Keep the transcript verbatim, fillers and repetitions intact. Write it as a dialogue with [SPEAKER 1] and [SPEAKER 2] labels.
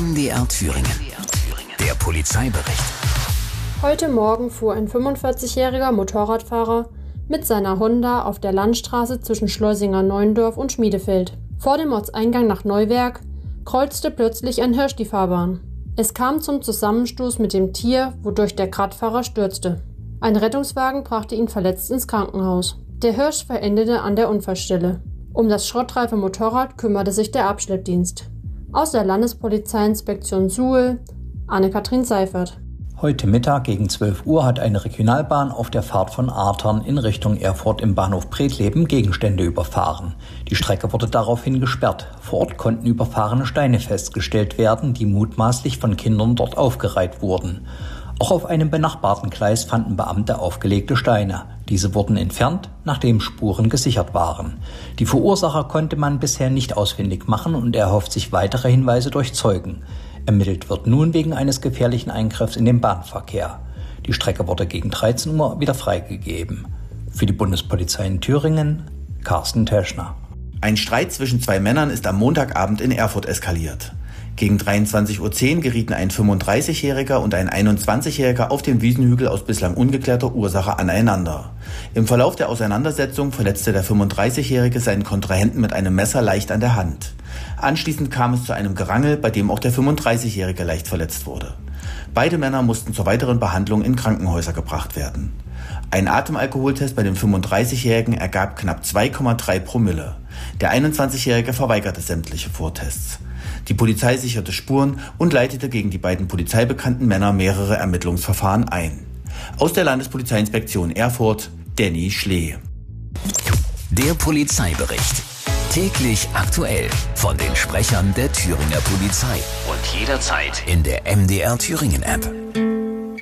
[SPEAKER 1] M D R Thüringen. Der Polizeibericht.
[SPEAKER 2] Heute Morgen fuhr ein fünfundvierzigjähriger Motorradfahrer mit seiner Honda auf der Landstraße zwischen Schleusinger Neuendorf und Schmiedefeld. Vor dem Ortseingang nach Neuwerk kreuzte plötzlich ein Hirsch die Fahrbahn. Es kam zum Zusammenstoß mit dem Tier, wodurch der Radfahrer stürzte. Ein Rettungswagen brachte ihn verletzt ins Krankenhaus. Der Hirsch verendete an der Unfallstelle. Um das schrottreife Motorrad kümmerte sich der Abschleppdienst. Aus der Landespolizeiinspektion Suhl, Anne-Kathrin Seifert.
[SPEAKER 3] Heute Mittag gegen zwölf Uhr hat eine Regionalbahn auf der Fahrt von Artern in Richtung Erfurt im Bahnhof Bredleben Gegenstände überfahren. Die Strecke wurde daraufhin gesperrt. Vor Ort konnten überfahrene Steine festgestellt werden, die mutmaßlich von Kindern dort aufgereiht wurden. Auch auf einem benachbarten Gleis fanden Beamte aufgelegte Steine. Diese wurden entfernt, nachdem Spuren gesichert waren. Die Verursacher konnte man bisher nicht ausfindig machen und erhofft sich weitere Hinweise durch Zeugen. Ermittelt wird nun wegen eines gefährlichen Eingriffs in den Bahnverkehr. Die Strecke wurde gegen dreizehn Uhr wieder freigegeben. Für die Bundespolizei in Thüringen, Carsten Teschner.
[SPEAKER 4] Ein Streit zwischen zwei Männern ist am Montagabend in Erfurt eskaliert. Gegen dreiundzwanzig Uhr zehn gerieten ein fünfunddreißigjähriger und ein einundzwanzigjähriger auf dem Wiesenhügel aus bislang ungeklärter Ursache aneinander. Im Verlauf der Auseinandersetzung verletzte der fünfunddreißigjährige seinen Kontrahenten mit einem Messer leicht an der Hand. Anschließend kam es zu einem Gerangel, bei dem auch der fünfunddreißigjährige leicht verletzt wurde. Beide Männer mussten zur weiteren Behandlung in Krankenhäuser gebracht werden. Ein Atemalkoholtest bei dem fünfunddreißigjährigen ergab knapp zwei Komma drei Promille. Der einundzwanzigjährige verweigerte sämtliche Vortests. Die Polizei sicherte Spuren und leitete gegen die beiden polizeibekannten Männer mehrere Ermittlungsverfahren ein. Aus der Landespolizeiinspektion Erfurt, Danny Schlee.
[SPEAKER 1] Der Polizeibericht. Täglich aktuell von den Sprechern der Thüringer Polizei und jederzeit in der M D R Thüringen App.